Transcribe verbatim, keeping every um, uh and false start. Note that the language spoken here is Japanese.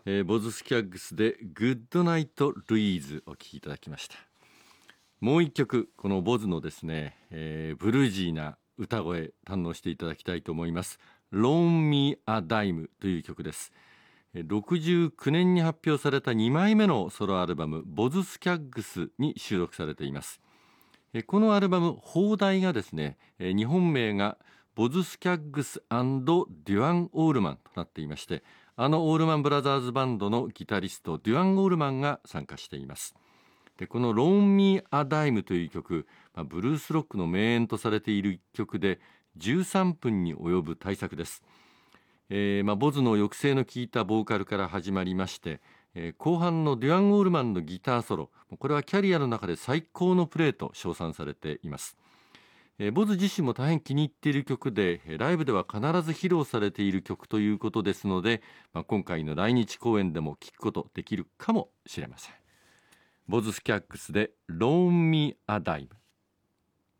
えー、ボズスキャッグスでグッドナイトルイーズお聴きいただきました。もう一曲、このボズのですね、えー、ブルージーな歌声堪能していただきたいと思います。 Loan Me a Dime という曲です。ろくじゅうきゅうねんに発表されたにまいめのソロアルバムボズスキャッグスに収録されています。このアルバム邦題がですね、日本名がボズスキャッグス&デュアン・オールマンとなっていまして、あのオールマンブラザーズバンドのギタリストデュアン・オールマンが参加しています。でこの Loan Me a Dime という曲、まあ、ブルースロックの名演とされている一曲でじゅうさんぷんに及ぶ大作です。えーまあ、ボズの抑制の効いたボーカルから始まりまして、えー、後半のデュアン・オールマンのギターソロ、これはキャリアの中で最高のプレーと称賛されています。えー、ボズ自身も大変気に入っている曲で、ライブでは必ず披露されている曲ということですので、まあ、今回の来日公演でも聴くことできるかもしれません。ボズスキャッグスで Loan Me a Dime。